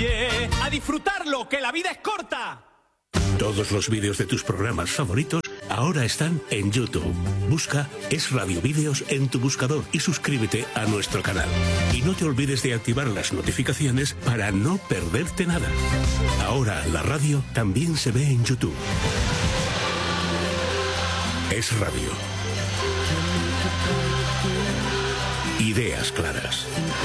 calle, a disfrutarlo, que la vida es corta. Todos los vídeos de tus programas favoritos ahora están en YouTube. Busca Es Radio Vídeos en tu buscador y suscríbete a nuestro canal. Y no te olvides de activar las notificaciones para no perderte nada. Ahora la radio también se ve en YouTube. Es Radio. Ideas claras.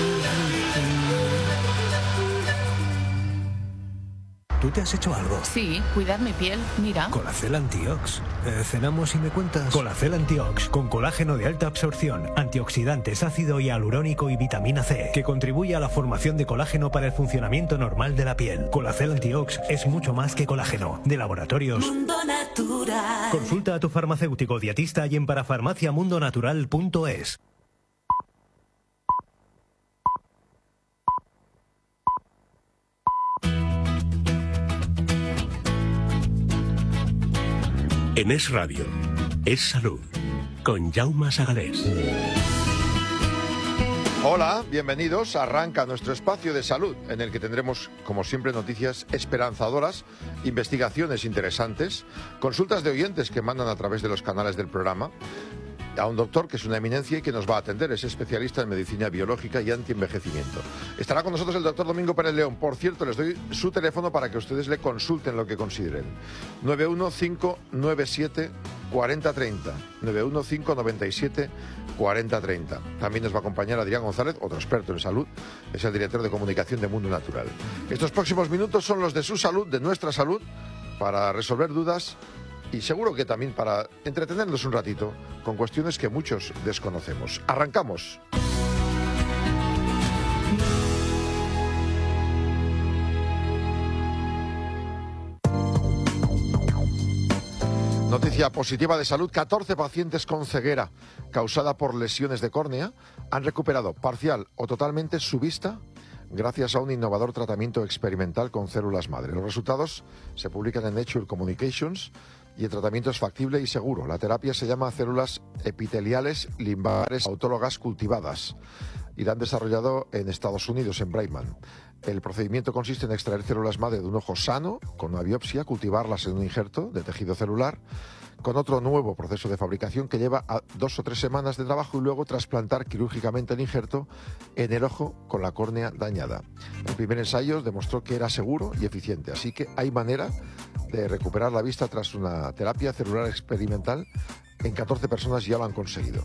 ¿Tú te has hecho algo? Sí, cuidar mi piel, mira. Colacel Antiox. ¿Cenamos y me cuentas? Colacel Antiox, con colágeno de alta absorción, antioxidantes, ácido hialurónico y vitamina C, que contribuye a la formación de colágeno para el funcionamiento normal de la piel. Colacel Antiox es mucho más que colágeno. De Laboratorios Mundo Natural. Consulta a tu farmacéutico dietista y en parafarmaciamundonatural.es. En Es Radio, Es Salud, con Jaume Sagalés. Hola, bienvenidos. Arranca nuestro espacio de salud, en el que tendremos, como siempre, noticias esperanzadoras, investigaciones interesantes, consultas de oyentes que mandan a través de los canales del programa, a un doctor que es una eminencia y que nos va a atender. Es especialista en medicina biológica y antienvejecimiento. Estará con nosotros el doctor Domingo Pérez León. Por cierto, les doy su teléfono para que ustedes le consulten lo que consideren. 91597 4030. 91597 4030. También nos va a acompañar Adrián González, otro experto en salud. Es el director de comunicación de Mundo Natural. Estos próximos minutos son los de su salud, de nuestra salud, para resolver dudas y seguro que también para entretenernos un ratito con cuestiones que muchos desconocemos. Arrancamos. Noticia positiva de salud: 14 pacientes con ceguera causada por lesiones de córnea han recuperado parcial o totalmente su vista gracias a un innovador tratamiento experimental con células madre. Los resultados se publican en Nature Communications y el tratamiento es factible y seguro. La terapia se llama células epiteliales limbares autólogas cultivadas y la han desarrollado en Estados Unidos, en Brigham. El procedimiento consiste en extraer células madre de un ojo sano con una biopsia, cultivarlas en un injerto de tejido celular con otro nuevo proceso de fabricación que lleva a 2 o 3 semanas de trabajo y luego trasplantar quirúrgicamente el injerto en el ojo con la córnea dañada. El primer ensayo demostró que era seguro y eficiente, así que hay manera de recuperar la vista tras una terapia celular experimental. En 14 personas ya lo han conseguido.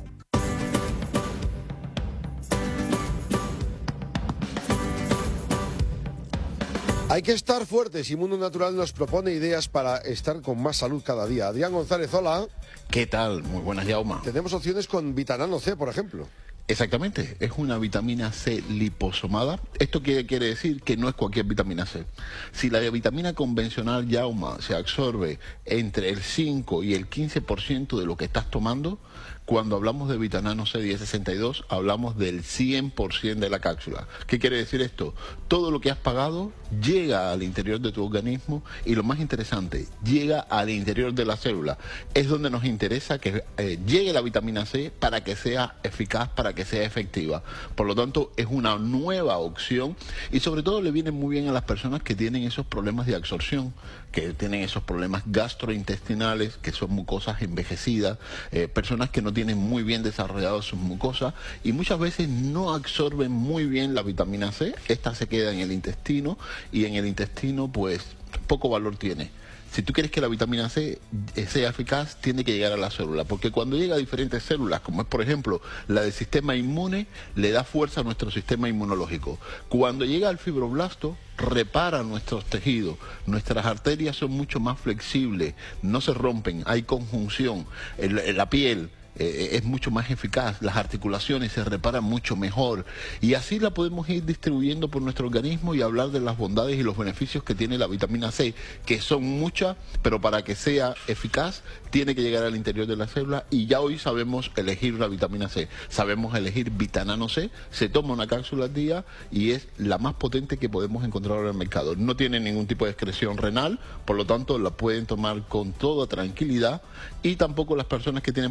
Hay que estar fuertes y Mundo Natural nos propone ideas para estar con más salud cada día. Adrián González, hola. ¿Qué tal? Muy buenas, Jaume. Tenemos opciones con vitamina C, por ejemplo. Exactamente, es una vitamina C liposomada. ¿Esto qué quiere decir? Que no es cualquier vitamina C. Si la vitamina convencional, Jaume, se absorbe entre el 5 y el 15% de lo que estás tomando, cuando hablamos de vitamina C 1062, hablamos del 100% de la cápsula. ¿Qué quiere decir esto? Todo lo que has pagado llega al interior de tu organismo y lo más interesante, llega al interior de la célula. Es donde nos interesa que llegue la vitamina C para que sea eficaz, para que sea efectiva. Por lo tanto, es una nueva opción y sobre todo le viene muy bien a las personas que tienen esos problemas de absorción, que tienen esos problemas gastrointestinales, que son mucosas envejecidas, personas que no tienen muy bien desarrolladas sus mucosas y muchas veces no absorben muy bien la vitamina C. Esta se queda en el intestino y en el intestino pues poco valor tiene. Si tú quieres que la vitamina C sea eficaz, tiene que llegar a la célula, porque cuando llega a diferentes células, como es por ejemplo la del sistema inmune, le da fuerza a nuestro sistema inmunológico. Cuando llega al fibroblasto, repara nuestros tejidos, nuestras arterias son mucho más flexibles, no se rompen, hay conjunción, la piel es mucho más eficaz, las articulaciones se reparan mucho mejor y así la podemos ir distribuyendo por nuestro organismo y hablar de las bondades y los beneficios que tiene la vitamina C, que son muchas, pero para que sea eficaz tiene que llegar al interior de la célula y ya hoy sabemos elegir la vitamina C, sabemos elegir vitamina C, se toma una cápsula al día y es la más potente que podemos encontrar en el mercado, no tiene ningún tipo de excreción renal, por lo tanto la pueden tomar con toda tranquilidad y tampoco las personas que tienen problemas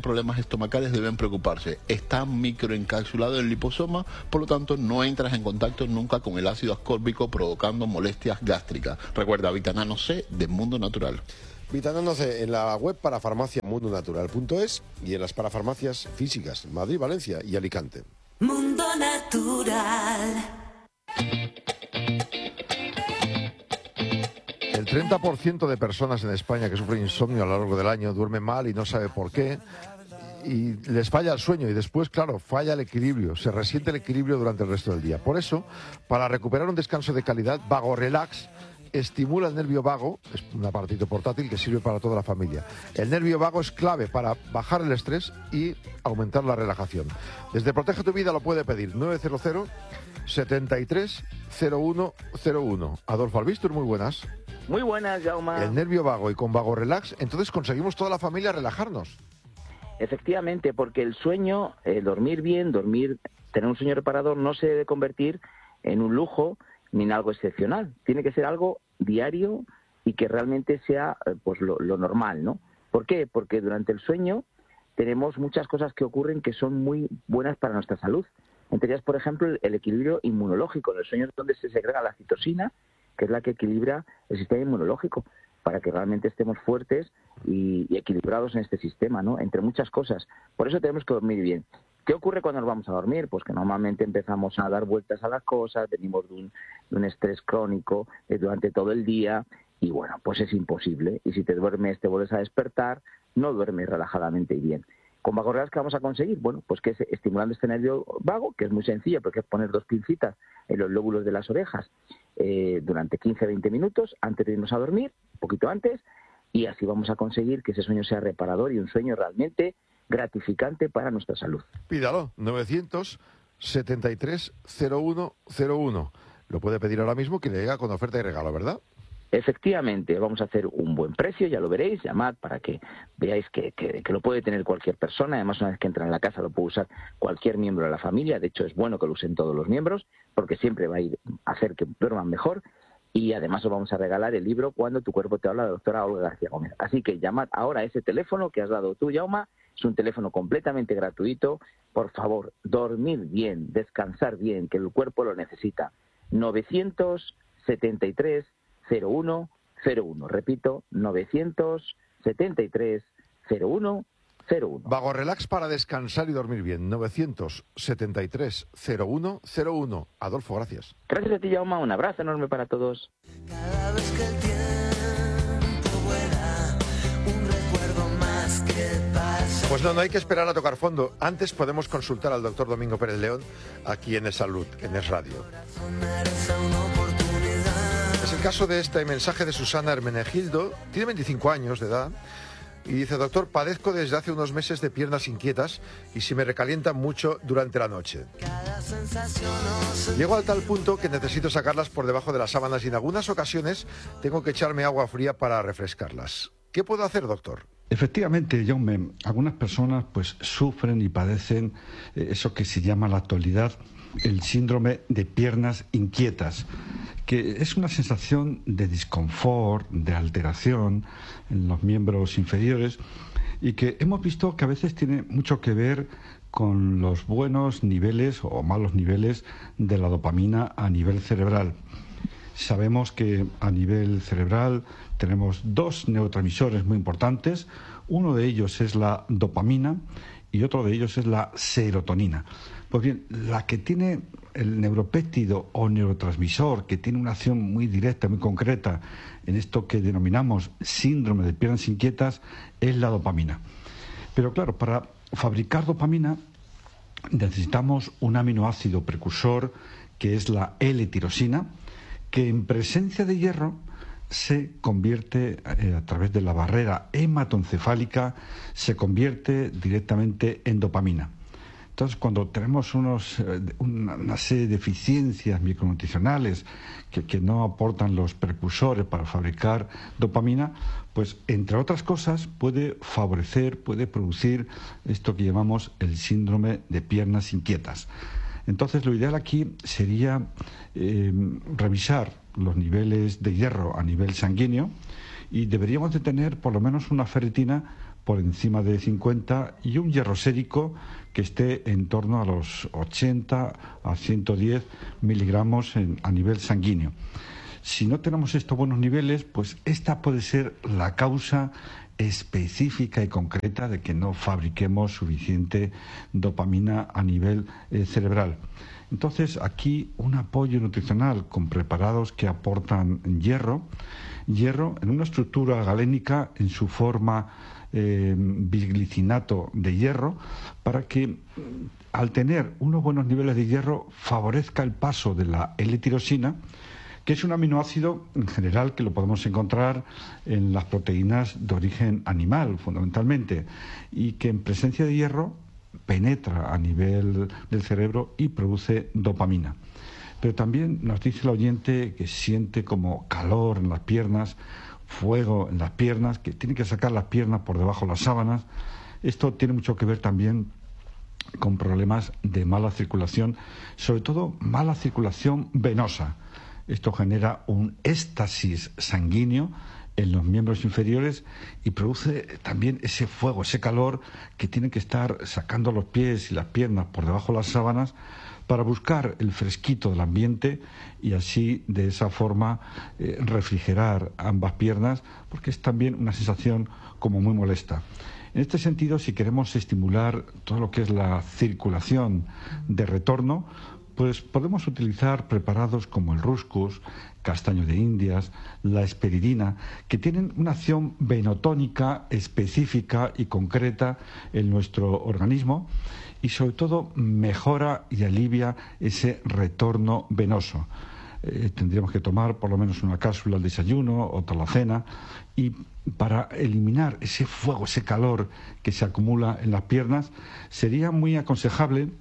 estomacales deben preocuparse. Está microencapsulado en el liposoma, por lo tanto no entras en contacto nunca con el ácido ascórbico provocando molestias gástricas. Recuerda, Vitanano C de Mundo Natural. Vitanano C en la web parafarmacia mundonatural.es y en las parafarmacias físicas Madrid, Valencia y Alicante. Mundo Natural. El 30% de personas en España que sufren insomnio a lo largo del año duermen mal y no sabe por qué. Y les falla el sueño y después, claro, falla el equilibrio, se resiente el equilibrio durante el resto del día. Por eso, para recuperar un descanso de calidad, Vago Relax estimula el nervio vago, es un aparatito portátil que sirve para toda la familia. El nervio vago es clave para bajar el estrés y aumentar la relajación. Desde Protege tu Vida lo puede pedir 900 73 0101. Adolfo Albistur, muy buenas. Muy buenas, Jaume. El nervio vago y con Vago Relax, entonces conseguimos toda la familia relajarnos. Efectivamente, porque el sueño, dormir bien, tener un sueño reparador no se debe convertir en un lujo ni en algo excepcional. Tiene que ser algo diario y que realmente sea pues lo normal, ¿no? ¿Por qué? Porque durante el sueño tenemos muchas cosas que ocurren que son muy buenas para nuestra salud. Entre ellas, por ejemplo, el equilibrio inmunológico. En el sueño es donde se segrega la citosina, que es la que equilibra el sistema inmunológico, para que realmente estemos fuertes y equilibrados en este sistema, ¿no? Entre muchas cosas. Por eso tenemos que dormir bien. ¿Qué ocurre cuando nos vamos a dormir? Pues que normalmente empezamos a dar vueltas a las cosas, venimos de un estrés crónico durante todo el día y bueno, pues es imposible. Y si te duermes, te vuelves a despertar, no duermes relajadamente y bien. ¿Con Vago Relax qué vamos a conseguir? Bueno, pues que es estimulando este nervio vago, que es muy sencillo, porque es poner 2 pincitas en los lóbulos de las orejas durante 15-20 minutos antes de irnos a dormir, un poquito antes, y así vamos a conseguir que ese sueño sea reparador y un sueño realmente gratificante para nuestra salud. Pídalo, 900 73 0101. Lo puede pedir ahora mismo, que le llega con oferta y regalo, ¿verdad? Efectivamente, vamos a hacer un buen precio, ya lo veréis, llamad para que veáis que lo puede tener cualquier persona. Además, una vez que entra en la casa lo puede usar cualquier miembro de la familia. De hecho, es bueno que lo usen todos los miembros, porque siempre va a ir a hacer que duerman mejor. Y además os vamos a regalar el libro Cuando tu cuerpo te habla, de la doctora Olga García Gómez. Así que llamad ahora a ese teléfono que has dado tú, Jaume. Es un teléfono completamente gratuito. Por favor, dormir bien, descansar bien, que el cuerpo lo necesita. 973 0101. Repito, 973 0101. Vago Relax para descansar y dormir bien. 973 0101. Adolfo, gracias. Gracias a ti, Jaume. Un abrazo enorme para todos. Cada vez que el tiempo vuela, un recuerdo más que pasa. Pues no hay que esperar a tocar fondo. Antes podemos consultar al doctor Domingo Pérez León aquí en Es Salud, en Es Radio. Es el caso de este mensaje de Susana Hermenegildo. Tiene 25 años de edad. Y dice: doctor, padezco desde hace unos meses de piernas inquietas y se me recalientan mucho durante la noche. Llego a tal punto que necesito sacarlas por debajo de las sábanas y en algunas ocasiones tengo que echarme agua fría para refrescarlas. ¿Qué puedo hacer, doctor? Efectivamente, Jaume, algunas personas pues sufren y padecen eso que se llama en la actualidad el síndrome de piernas inquietas, que es una sensación de disconfort, de alteración en los miembros inferiores y que hemos visto que a veces tiene mucho que ver con los buenos niveles o malos niveles de la dopamina a nivel cerebral. Sabemos que a nivel cerebral tenemos 2 neurotransmisores muy importantes. Uno de ellos es la dopamina y otro de ellos es la serotonina. Pues bien, la que tiene el neuropéptido o neurotransmisor, que tiene una acción muy directa, muy concreta en esto que denominamos síndrome de piernas inquietas, es la dopamina. Pero claro, para fabricar dopamina necesitamos un aminoácido precursor que es la L-tirosina, que en presencia de hierro se convierte a través de la barrera hematoencefálica, se convierte directamente en dopamina. Entonces, cuando tenemos una serie de deficiencias micronutricionales que no aportan los precursores para fabricar dopamina, pues entre otras cosas puede favorecer, puede producir esto que llamamos el síndrome de piernas inquietas. Entonces, lo ideal aquí sería revisar los niveles de hierro a nivel sanguíneo y deberíamos de tener por lo menos una ferritina por encima de 50 y un hierro sérico que esté en torno a los 80 a 110 miligramos a nivel sanguíneo. Si no tenemos estos buenos niveles, pues esta puede ser la causa específica y concreta de que no fabriquemos suficiente dopamina a nivel cerebral. Entonces, aquí un apoyo nutricional con preparados que aportan hierro en una estructura galénica en su forma bisglicinato de hierro, para que al tener unos buenos niveles de hierro favorezca el paso de la L-tirosina, que es un aminoácido en general que lo podemos encontrar en las proteínas de origen animal, fundamentalmente, y que en presencia de hierro penetra a nivel del cerebro y produce dopamina. Pero también nos dice el oyente que siente como calor en las piernas, fuego en las piernas, que tiene que sacar las piernas por debajo de las sábanas. Esto tiene mucho que ver también con problemas de mala circulación, sobre todo mala circulación venosa. Esto genera un éxtasis sanguíneo en los miembros inferiores y produce también ese fuego, ese calor que tienen que estar sacando los pies y las piernas por debajo de las sábanas para buscar el fresquito del ambiente y así de esa forma refrigerar ambas piernas, porque es también una sensación como muy molesta. En este sentido, si queremos estimular todo lo que es la circulación de retorno, pues podemos utilizar preparados como el Ruscus, castaño de Indias, la hesperidina, que tienen una acción venotónica específica y concreta en nuestro organismo y sobre todo mejora y alivia ese retorno venoso. Tendríamos que tomar por lo menos una cápsula al desayuno, otra a la cena, y para eliminar ese fuego, ese calor que se acumula en las piernas, sería muy aconsejable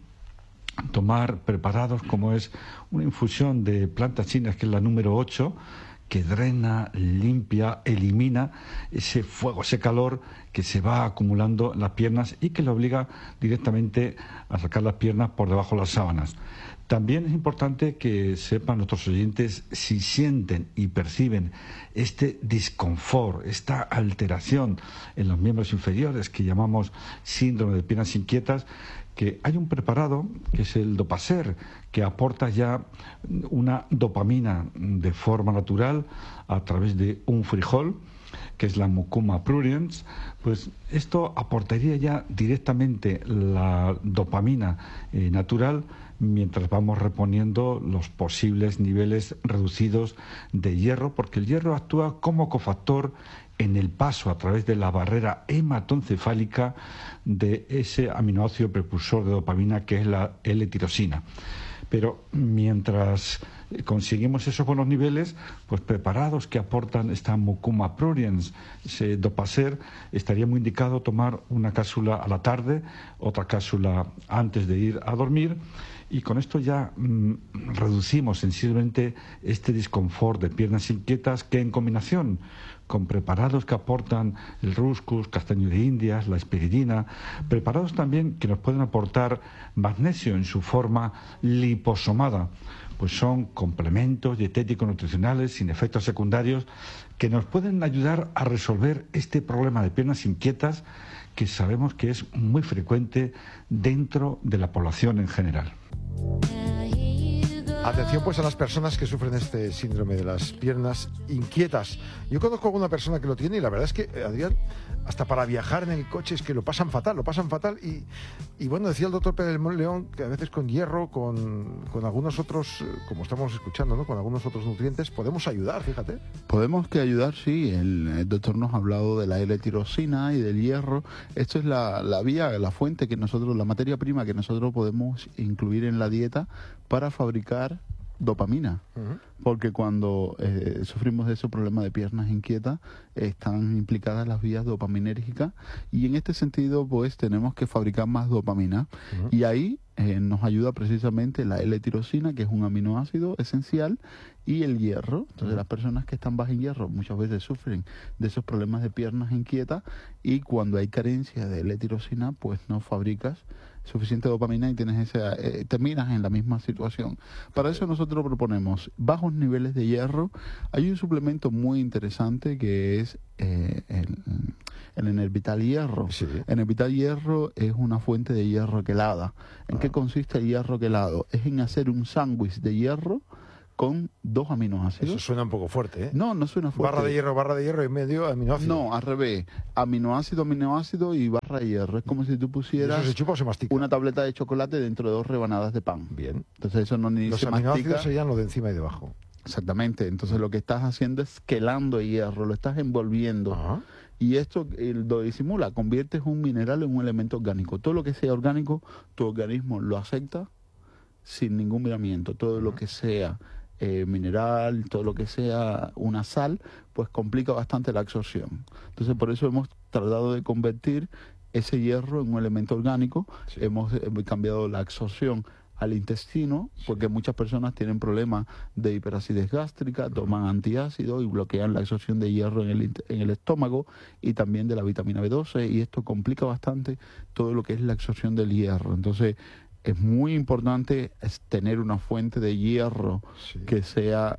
tomar preparados como es una infusión de plantas chinas, que es la número 8, que drena, limpia, elimina ese fuego, ese calor que se va acumulando en las piernas y que le obliga directamente a sacar las piernas por debajo de las sábanas. También es importante que sepan nuestros oyentes, si sienten y perciben este disconfort, esta alteración en los miembros inferiores que llamamos síndrome de piernas inquietas, que hay un preparado que es el Dopaser, que aporta ya una dopamina de forma natural a través de un frijol, que es la Mucuma pruriens. Pues esto aportaría ya directamente la dopamina natural, mientras vamos reponiendo los posibles niveles reducidos de hierro, porque el hierro actúa como cofactor en el paso a través de la barrera hematoencefálica de ese aminoácido precursor de dopamina que es la L-tirosina. Pero mientras conseguimos esos buenos niveles, pues preparados que aportan esta Mucuma pruriens, ese Dopaser, estaría muy indicado tomar una cápsula a la tarde, otra cápsula antes de ir a dormir, y con esto ya reducimos sensiblemente este disconfort de piernas inquietas, que en combinación con preparados que aportan el Ruscus, castaño de Indias, la hesperidina, preparados también que nos pueden aportar magnesio en su forma liposomada, pues son complementos dietéticos nutricionales sin efectos secundarios que nos pueden ayudar a resolver este problema de piernas inquietas, que sabemos que es muy frecuente dentro de la población en general. Atención pues a las personas que sufren este síndrome de las piernas inquietas. Yo conozco a alguna persona que lo tiene y la verdad es que, Adrián, hasta para viajar en el coche es que lo pasan fatal. Y bueno, decía el doctor Pérez León que a veces con hierro, con algunos otros, como estamos escuchando, ¿no?, con algunos otros nutrientes, podemos ayudar, fíjate. Podemos que ayudar, sí. El doctor nos ha hablado de la L-tirosina y del hierro. Esto es la vía, la fuente que nosotros, la materia prima que nosotros podemos incluir en la dieta para fabricar dopamina, porque cuando sufrimos de ese problema de piernas inquietas están implicadas las vías dopaminérgicas y en este sentido pues tenemos que fabricar más dopamina y ahí nos ayuda precisamente la L-tirosina, que es un aminoácido esencial, y el hierro. Entonces las personas que están bajas en hierro muchas veces sufren de esos problemas de piernas inquietas y cuando hay carencia de L-tirosina pues no fabricas suficiente dopamina y tienes terminas en la misma situación. Para eso nosotros proponemos bajos niveles de hierro. Hay un suplemento muy interesante que es el Enervital Hierro. Sí. Enervital Hierro es una fuente de hierro quelada. ¿En qué consiste el hierro quelado? Es en hacer un sándwich de hierro con 2 aminoácidos. Eso suena un poco fuerte, ¿eh? No suena fuerte. Barra de hierro y medio aminoácido. No, al revés. Aminoácido y barra de hierro. Es como si tú pusieras ¿Eso se chupa o se mastica? una tableta de chocolate dentro de 2 rebanadas de pan. Bien. Entonces eso no ni Los se aminoácidos mastica. serían lo de encima y debajo. Exactamente. Entonces lo que estás haciendo es quelando hierro, lo estás envolviendo. Ajá. Y esto lo disimula, conviertes un mineral en un elemento orgánico. Todo lo que sea orgánico, tu organismo lo acepta sin ningún miramiento. Todo lo que sea mineral, todo lo que sea una sal, pues complica bastante la absorción. Entonces por eso hemos tratado de convertir ese hierro en un elemento orgánico. Sí. Hemos cambiado la absorción al intestino, porque muchas personas tienen problemas de hiperacidez gástrica, toman antiácidos y bloquean la absorción de hierro en el estómago y también de la vitamina B12, y esto complica bastante todo lo que es la absorción del hierro. Entonces es muy importante tener una fuente de hierro que sea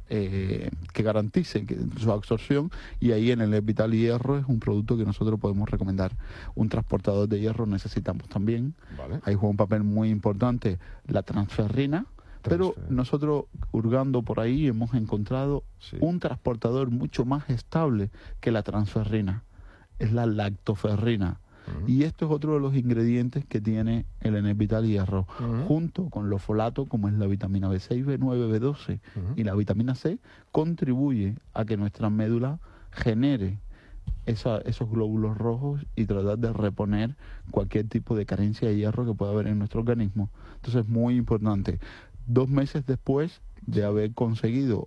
que garantice su absorción, y ahí en el Enervital Hierro es un producto que nosotros podemos recomendar. Un transportador de hierro necesitamos también. Vale. Ahí juega un papel muy importante la transferrina, pero nosotros hurgando por ahí hemos encontrado un transportador mucho más estable que la transferrina, es la lactoferrina. Y esto es otro de los ingredientes que tiene el Enervital Hierro, junto con los folatos, como es la vitamina B6, B9, B12 y la vitamina C, contribuye a que nuestra médula genere esos glóbulos rojos y tratar de reponer cualquier tipo de carencia de hierro que pueda haber en nuestro organismo. Entonces es muy importante. 2 meses después de haber conseguido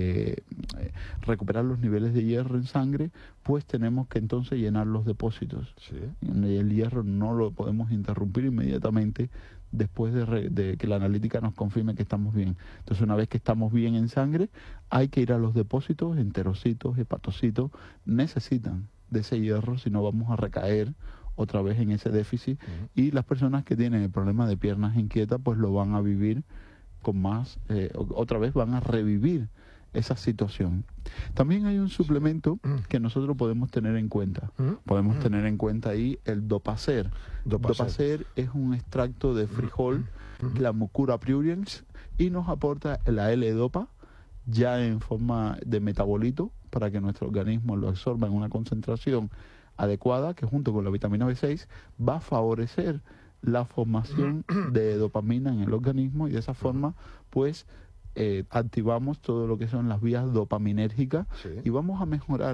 recuperar los niveles de hierro en sangre, pues tenemos que entonces llenar los depósitos. Sí. Y el hierro no lo podemos interrumpir inmediatamente después de que la analítica nos confirme que estamos bien. Entonces, una vez que estamos bien en sangre, hay que ir a los depósitos, enterocitos, hepatocitos, necesitan de ese hierro, si no vamos a recaer otra vez en ese déficit, y las personas que tienen el problema de piernas inquietas pues lo van a vivir con más, otra vez van a revivir esa situación. También hay un suplemento que nosotros podemos tener en cuenta. Podemos tener en cuenta ahí el Dopacer. Dopacer es un extracto de frijol, la Mucura pruriens, y nos aporta la L-Dopa ya en forma de metabolito para que nuestro organismo lo absorba en una concentración adecuada, que junto con la vitamina B6 va a favorecer la formación de dopamina en el organismo, y de esa forma pues activamos todo lo que son las vías dopaminérgicas y vamos a mejorar.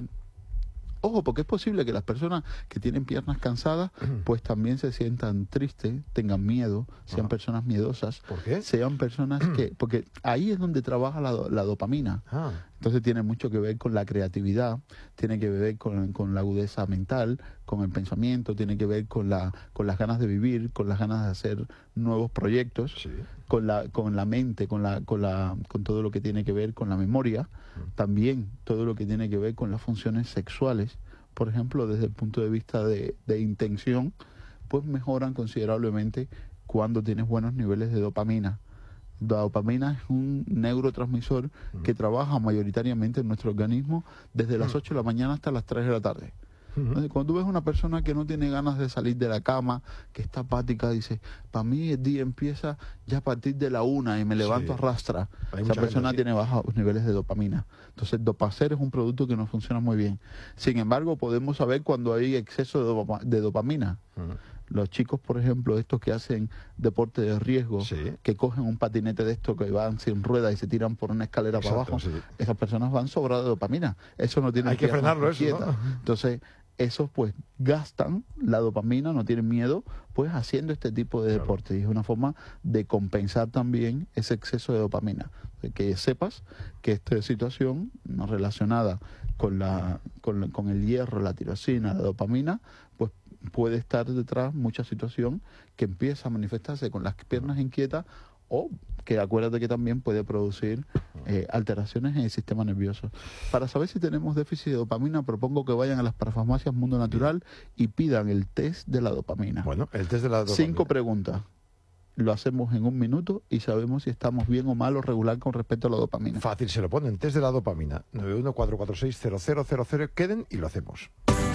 Ojo, porque es posible que las personas que tienen piernas cansadas pues también se sientan tristes, tengan miedo, sean personas miedosas. ¿Por qué? Sean personas que... Porque ahí es donde trabaja la dopamina. Entonces tiene mucho que ver con la creatividad, tiene que ver con la agudeza mental, con el pensamiento, tiene que ver con las ganas de vivir, con las ganas de hacer nuevos proyectos, con la mente, con todo lo que tiene que ver con la memoria, también todo lo que tiene que ver con las funciones sexuales, por ejemplo, desde el punto de vista de intención, pues mejoran considerablemente cuando tienes buenos niveles de dopamina. La dopamina es un neurotransmisor que trabaja mayoritariamente en nuestro organismo desde las 8 de la mañana hasta las 3 de la tarde. Entonces, cuando tú ves una persona que no tiene ganas de salir de la cama, que está apática, dice, para mí el día empieza ya a partir de la 1 y me levanto a rastra. Esa persona tiene bajos niveles de dopamina. Entonces, Dopacer es un producto que nos funciona muy bien. Sin embargo, podemos saber cuando hay exceso de dopamina. Los chicos, por ejemplo, estos que hacen deporte de riesgo, que cogen un patinete de estos que van sin ruedas y se tiran por una escalera para abajo, esas personas van sobradas de dopamina. Eso no tiene... Hay que frenarlo eso, ¿no? Entonces, esos pues gastan la dopamina, no tienen miedo, pues haciendo este tipo de deporte. Y es una forma de compensar también ese exceso de dopamina. Que sepas que esta situación relacionada con el hierro, la tirosina, la dopamina, pues puede estar detrás mucha situación que empieza a manifestarse con las piernas inquietas, o que acuérdate que también puede producir alteraciones en el sistema nervioso. Para saber si tenemos déficit de dopamina, propongo que vayan a las parafarmacias Mundo Natural y pidan el test de la dopamina. Bueno, el test de la dopamina. 5 preguntas. lo hacemos en 1 minuto y sabemos si estamos bien o mal o regular con respecto a la dopamina. Fácil, se lo ponen, test de la dopamina. 914460000, queden y lo hacemos.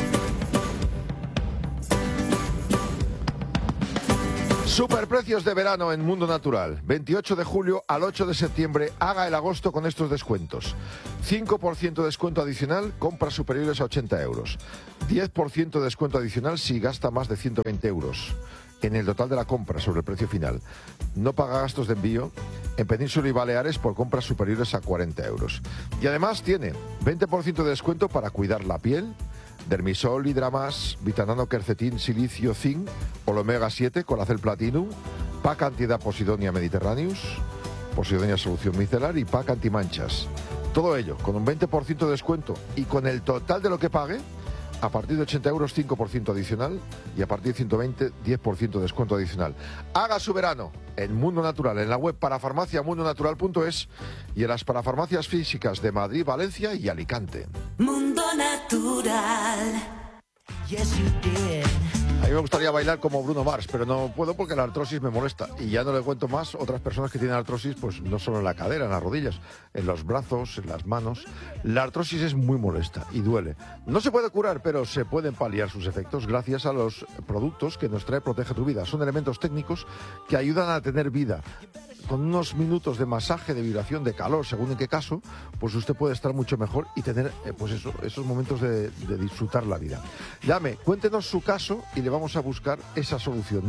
Superprecios de verano en Mundo Natural. 28 de julio al 8 de septiembre. Haga el agosto con estos descuentos. 5% de descuento adicional, compras superiores a 80 euros. 10% de descuento adicional si gasta más de 120 euros en el total de la compra sobre el precio final. No paga gastos de envío en Península y Baleares por compras superiores a 40 euros. Y además tiene 20% de descuento para cuidar la piel, Dermisol, Hidramas, Vitanano, Quercetin, Silicio, Zinc, Omega 7, Colacel Platinum, Pack Antiedad Posidonia Mediterraneus, Posidonia Solución Micelar y Pack Antimanchas. Todo ello con un 20% de descuento y con el total de lo que pague, a partir de 80 euros 5% adicional y a partir de 120 10% de descuento adicional. Haga su verano en Mundo Natural, en la web parafarmaciamundonatural.es y en las parafarmacias físicas de Madrid, Valencia y Alicante. Mundo Natural. Yes, you did. A mí me gustaría bailar como Bruno Mars, pero no puedo porque la artrosis me molesta. Y ya no le cuento más, otras personas que tienen artrosis, pues no solo en la cadera, en las rodillas, en los brazos, en las manos. La artrosis es muy molesta y duele. No se puede curar, pero se pueden paliar sus efectos gracias a los productos que nos trae Protege tu Vida. Son elementos técnicos que ayudan a tener vida. Con unos minutos de masaje, de vibración, de calor, según en qué caso, pues usted puede estar mucho mejor y tener esos momentos de disfrutar la vida. Llame, cuéntenos su caso y le vamos a buscar esa solución.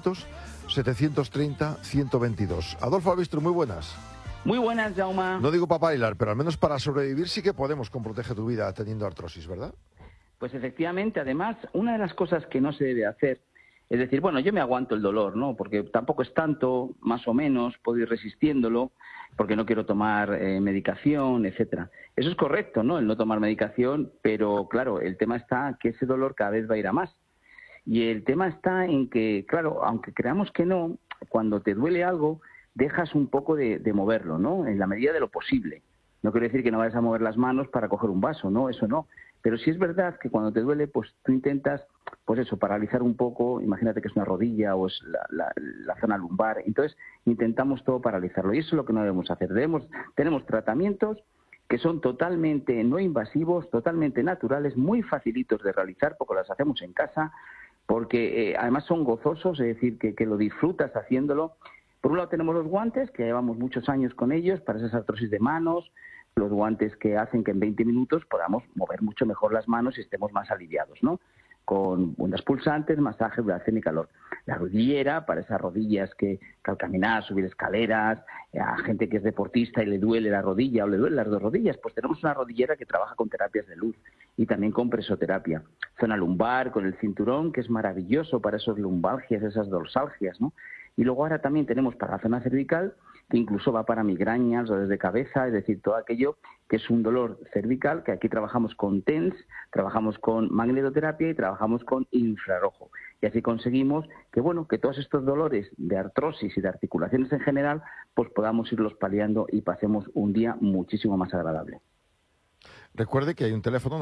900-730-122. Adolfo Albistro, muy buenas. Muy buenas, Jaume. No digo para bailar, pero al menos para sobrevivir sí que podemos con Protege tu Vida teniendo artrosis, ¿verdad? Pues efectivamente, además, una de las cosas que no se debe hacer es decir, bueno, yo me aguanto el dolor, ¿no? Porque tampoco es tanto, más o menos, puedo ir resistiéndolo, porque no quiero tomar medicación, etcétera. Eso es correcto, ¿no? El no tomar medicación, pero claro, el tema está que ese dolor cada vez va a ir a más. Y el tema está en que, claro, aunque creamos que no, cuando te duele algo, dejas un poco de moverlo, ¿no? En la medida de lo posible. No quiero decir que no vayas a mover las manos para coger un vaso, ¿no? Eso no. Pero sí es verdad que cuando te duele, pues tú intentas, pues eso, paralizar un poco. Imagínate que es una rodilla o es la zona lumbar. Entonces intentamos todo paralizarlo y eso es lo que no debemos hacer. Tenemos tratamientos que son totalmente no invasivos, totalmente naturales, muy facilitos de realizar porque las hacemos en casa, porque además son gozosos, es decir, que lo disfrutas haciéndolo. Por un lado tenemos los guantes, que llevamos muchos años con ellos para esas artrosis de manos, los guantes que hacen que en 20 minutos podamos mover mucho mejor las manos y estemos más aliviados, ¿no? Con ondas pulsantes, masaje, vibración y calor. La rodillera, para esas rodillas que al caminar, subir escaleras, a gente que es deportista y le duele la rodilla o le duelen las dos rodillas, pues tenemos una rodillera que trabaja con terapias de luz y también con presoterapia. Zona lumbar, con el cinturón, que es maravilloso para esas lumbalgias, esas dorsalgias, ¿no? Y luego ahora también tenemos para la zona cervical, que incluso va para migrañas, dolores de cabeza, es decir, todo aquello que es un dolor cervical, que aquí trabajamos con TENS, trabajamos con magnetoterapia y trabajamos con infrarrojo. Y así conseguimos que, bueno, que todos estos dolores de artrosis y de articulaciones en general, pues podamos irlos paliando y pasemos un día muchísimo más agradable. Recuerde que hay un teléfono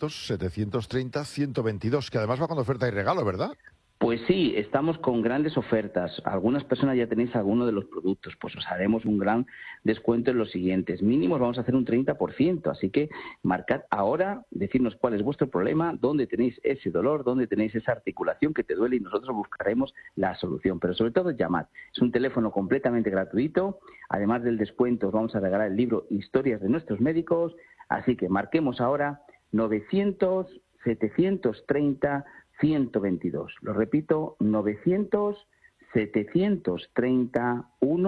900-730-122, que además va con oferta y regalo, ¿verdad? Pues sí, estamos con grandes ofertas. Algunas personas ya tenéis alguno de los productos, pues os haremos un gran descuento en los siguientes. Mínimos vamos a hacer un 30%, así que marcad ahora, decirnos cuál es vuestro problema, dónde tenéis ese dolor, dónde tenéis esa articulación que te duele y nosotros buscaremos la solución. Pero sobre todo llamad. Es un teléfono completamente gratuito. Además del descuento os vamos a regalar el libro Historias de nuestros médicos, así que marquemos ahora 900-730-122. Lo repito, 900-730-122.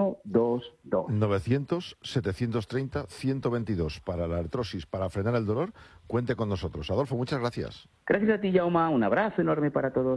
900-730-122. Para la artrosis, para frenar el dolor, cuente con nosotros. Adolfo, muchas gracias. Gracias a ti, Jaume. Un abrazo enorme para todos.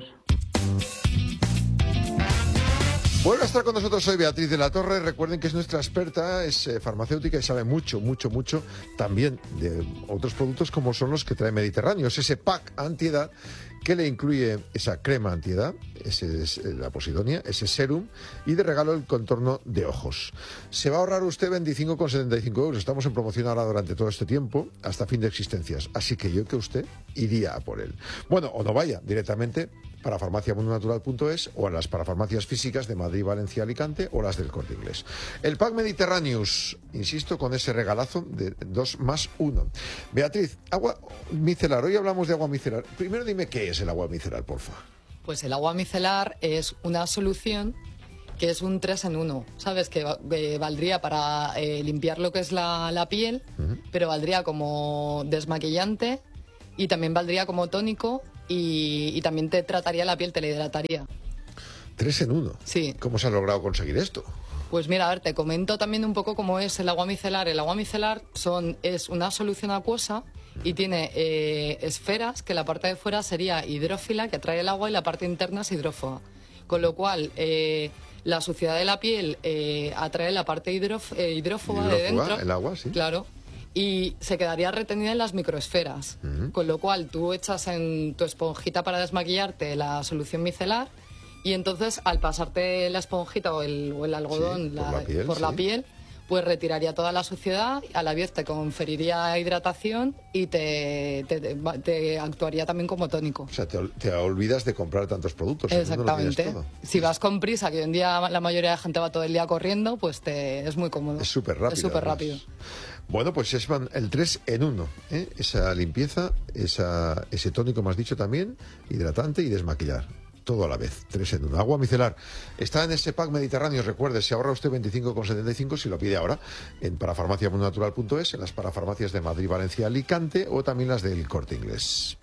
Vuelve a estar con nosotros hoy Beatriz de la Torre. Recuerden que es nuestra experta, es farmacéutica y sabe mucho también de otros productos como son los que trae Mediterráneo. Es ese pack antiedad que le incluye esa crema antiedad, ese es la Posidonia, ese serum y de regalo el contorno de ojos. Se va a ahorrar usted 25,75 euros. Estamos en promoción ahora durante todo este tiempo, hasta fin de existencias. Así que yo que usted iría a por él. Bueno, o no vaya directamente parafarmaciamundonatural.es o en las parafarmacias físicas de Madrid, Valencia, Alicante o las del Corte Inglés. El pack Mediterraneous, insisto, con ese regalazo de 2 más 1. Beatriz, agua micelar. Hoy hablamos de agua micelar. Primero dime qué es el agua micelar, porfa. Pues el agua micelar es una solución que es un 3 en 1, ¿sabes? Que valdría para limpiar lo que es la piel, pero valdría como desmaquillante y también valdría como tónico y también te trataría la piel, te la hidrataría. 3 en 1. Sí. ¿Cómo se ha logrado conseguir esto? Pues mira, a ver, te comento también un poco cómo es el agua micelar. El agua micelar es una solución acuosa y tiene esferas, que la parte de fuera sería hidrófila, que atrae el agua, y la parte interna es hidrófoba. Con lo cual, la suciedad de la piel atrae la parte hidrófoba de dentro. El agua, sí. Claro. Y se quedaría retenida en las microesferas. Con lo cual, tú echas en tu esponjita para desmaquillarte la solución micelar y entonces, al pasarte la esponjita o el algodón por la piel, pues retiraría toda la suciedad, a la vez te conferiría hidratación y te actuaría también como tónico. O sea, te olvidas de comprar tantos productos. Exactamente. Si vas con prisa, que hoy en día la mayoría de gente va todo el día corriendo, pues es muy cómodo. Es súper rápido. Es súper rápido. Bueno, pues es el 3 en 1. Esa limpieza, ese tónico, me has dicho también, hidratante y desmaquillar. Todo a la vez, 3 en 1. Agua micelar. Está en ese pack Mediterráneo, recuerde, se ahorra usted 25,75 si lo pide ahora en parafarmaciamundonatural.es, en las parafarmacias de Madrid, Valencia, Alicante o también las del Corte Inglés.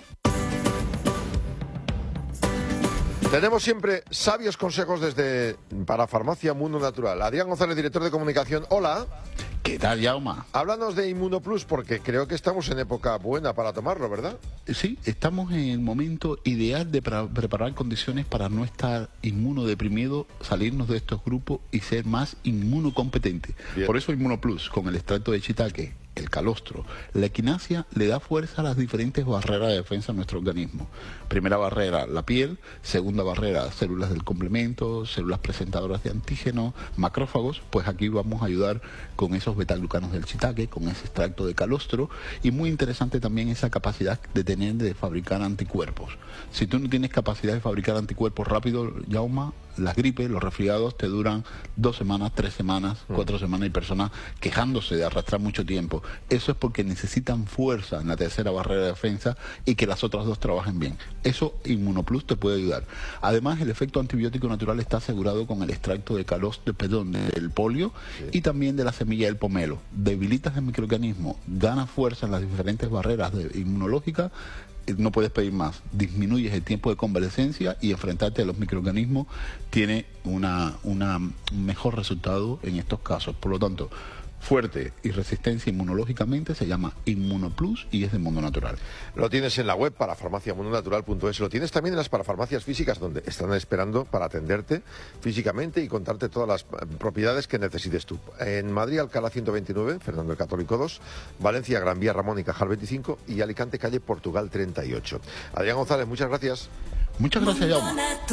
Tenemos siempre sabios consejos desde Parafarmacia Mundo Natural. Adrián González, director de comunicación. Hola. ¿Qué tal, Jaume? Háblanos de Inmunoplus, porque creo que estamos en época buena para tomarlo, ¿verdad? Sí, estamos en el momento ideal de preparar condiciones para no estar inmunodeprimido, salirnos de estos grupos y ser más inmunocompetente. Por eso Inmunoplus, con el extracto de shiitake, el calostro, la equinacia, le da fuerza a las diferentes barreras de defensa a nuestro organismo. Primera barrera, la piel. Segunda barrera, células del complemento, células presentadoras de antígenos, macrófagos. Pues aquí vamos a ayudar con esos betaglucanos del shiitake, con ese extracto de calostro. Y muy interesante también esa capacidad de fabricar anticuerpos. Si tú no tienes capacidad de fabricar anticuerpos rápido, Jaume, las gripes, los resfriados te duran 2 semanas, 3 semanas, 4 semanas, y personas quejándose de arrastrar mucho tiempo. Eso es porque necesitan fuerza en la tercera barrera de defensa y que las otras dos trabajen bien. Eso Inmunoplus te puede ayudar. Además, el efecto antibiótico natural está asegurado con el extracto de calostro, del polio y también de la semilla del pomelo. Debilitas el microorganismo, ganas fuerza en las diferentes barreras inmunológicas. No puedes pedir más. Disminuyes el tiempo de convalescencia y enfrentarte a los microorganismos tiene un mejor resultado en estos casos. Por lo tanto, fuerte y resistencia inmunológicamente se llama Inmunoplus y es de Mundo Natural. Lo tienes en la web parafarmaciamundonatural.es. Lo tienes también en las parafarmacias físicas, donde están esperando para atenderte físicamente y contarte todas las propiedades que necesites tú. En Madrid, Alcalá 129, Fernando el Católico 2, Valencia, Gran Vía, Ramón y Cajal 25 y Alicante, calle Portugal 38. Adrián González, muchas gracias. Muchas gracias, Jaume.